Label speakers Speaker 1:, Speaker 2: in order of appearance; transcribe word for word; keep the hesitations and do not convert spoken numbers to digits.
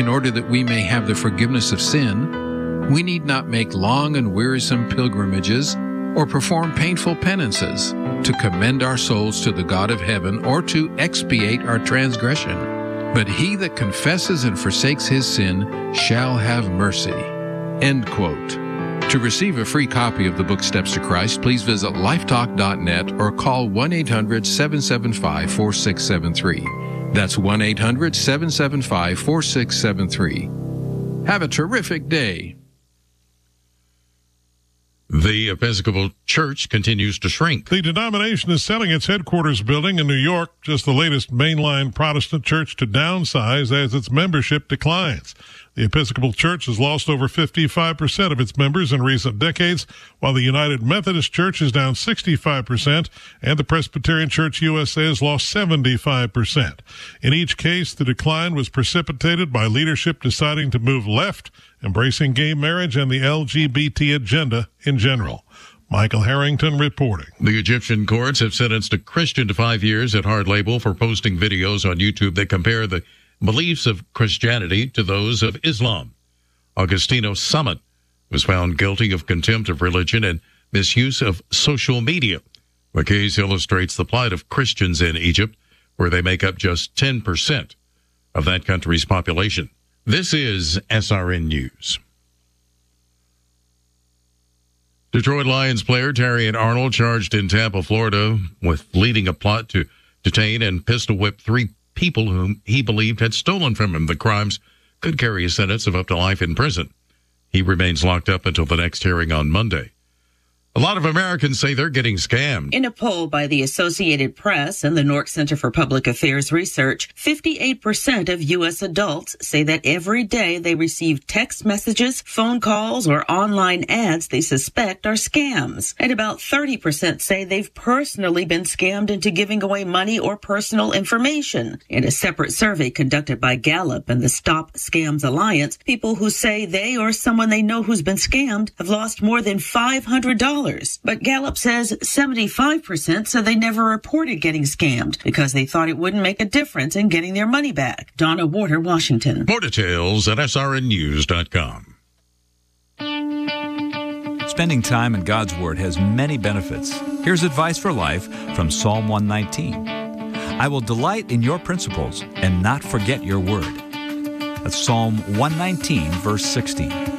Speaker 1: order that we may have the forgiveness of sin, we need not make long and wearisome pilgrimages or perform painful penances to commend our souls to the God of heaven or to expiate our transgression. But he that confesses and forsakes his sin shall have mercy." End quote. To receive a free copy of the book Steps to Christ, please visit lifetalk dot net or call one eight hundred seven seven five four six seven three. That's one eight hundred seven seven five four six seven three. Have a terrific day.
Speaker 2: The Episcopal Church continues to shrink.
Speaker 3: The denomination is selling its headquarters building in New York, just the latest mainline Protestant church to downsize as its membership declines. The Episcopal Church has lost over fifty-five percent of its members in recent decades, while the United Methodist Church is down sixty-five percent, and the Presbyterian Church U S A has lost seventy-five percent. In each case, the decline was precipitated by leadership deciding to move left, embracing gay marriage and the L G B T agenda in general. Michael Harrington reporting.
Speaker 2: The Egyptian courts have sentenced a Christian to five years at hard label for posting videos on YouTube that compare the beliefs of Christianity to those of Islam. Augustino Summit was found guilty of contempt of religion and misuse of social media. The case illustrates the plight of Christians in Egypt, where they make up just ten percent of that country's population. This is S R N News. Detroit Lions player Terrion Arnold charged in Tampa, Florida, with leading a plot to detain and pistol whip three people whom he believed had stolen from him. The crimes could carry a sentence of up to life in prison. He remains locked up until the next hearing on Monday. A lot of Americans say they're getting scammed.
Speaker 4: In a poll by the Associated Press and the Nork Center for Public Affairs Research, fifty-eight percent of U S adults say that every day they receive text messages, phone calls, or online ads they suspect are scams. And about thirty percent say they've personally been scammed into giving away money or personal information. In a separate survey conducted by Gallup and the Stop Scams Alliance, people who say they or someone they know who's been scammed have lost more than five hundred dollars. But Gallup says seventy-five percent said they never reported getting scammed because they thought it wouldn't make a difference in getting their money back. Donna Warder, Washington.
Speaker 2: More details at S R N news dot com.
Speaker 5: Spending time in God's Word has many benefits. Here's advice for life from Psalm one nineteen. I will delight in your principles and not forget your word. That's Psalm one nineteen, verse sixteen.